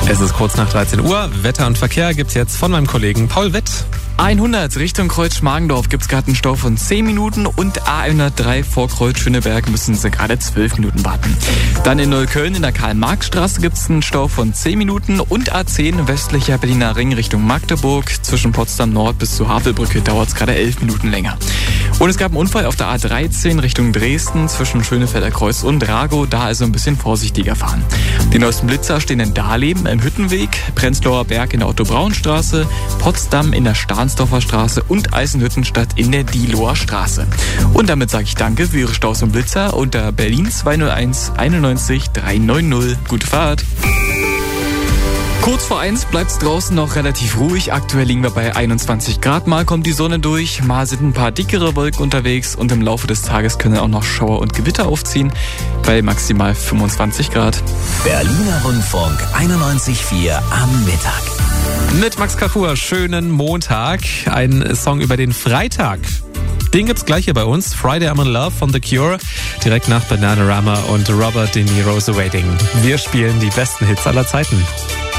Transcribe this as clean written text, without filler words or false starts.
Es ist kurz nach 13 Uhr. Wetter und Verkehr gibt's jetzt von meinem Kollegen Paul Wett. 100 Richtung Kreuz-Schmargendorf gibt es gerade einen Stau von 10 Minuten und A103 vor Kreuz-Schöneberg müssen Sie gerade 12 Minuten warten. Dann in Neukölln in der Karl-Marx-Straße gibt es einen Stau von 10 Minuten und A10 westlicher Berliner Ring Richtung Magdeburg. Zwischen Potsdam Nord bis zur Havelbrücke dauert es gerade 11 Minuten länger. Und es gab einen Unfall auf der A13 Richtung Dresden zwischen Schönefelder Kreuz und Ragow, da also ein bisschen vorsichtiger fahren. Die neuesten Blitzer stehen in Dahlem im Hüttenweg, Prenzlauer Berg in der Otto-Braun-Straße, Potsdam in der Stahnsdorfer Straße und Eisenhüttenstadt in der Dieloer Straße. Und damit sage ich danke für Ihre Staus und Blitzer unter Berlin 201 91 390. Gute Fahrt! Kurz vor 1 bleibt es draußen noch relativ ruhig. Aktuell liegen wir bei 21 Grad. Mal kommt die Sonne durch, mal sind ein paar dickere Wolken unterwegs und im Laufe des Tages können auch noch Schauer und Gewitter aufziehen bei maximal 25 Grad. Berliner Rundfunk 91.4 am Mittag. Mit Max Kafur, schönen Montag. Ein Song über den Freitag. Den gibt's gleich hier bei uns. Friday I'm in Love von The Cure. Direkt nach Bananarama und Robert De Niro's Waiting. Wir spielen die besten Hits aller Zeiten.